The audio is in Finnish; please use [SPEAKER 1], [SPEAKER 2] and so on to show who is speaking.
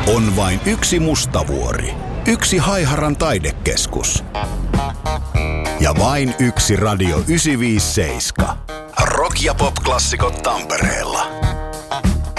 [SPEAKER 1] On vain yksi Mustavuori, yksi Haiharan taidekeskus ja vain yksi Radio 957. Rock- ja pop-klassikot Tampereella.